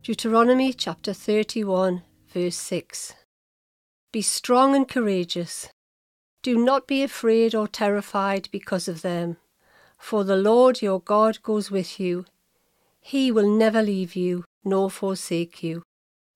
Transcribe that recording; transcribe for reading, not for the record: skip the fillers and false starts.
Deuteronomy chapter 31, verse 6. Be strong and courageous. Do not be afraid or terrified because of them, for the Lord your God goes with you. He will never leave you nor forsake you.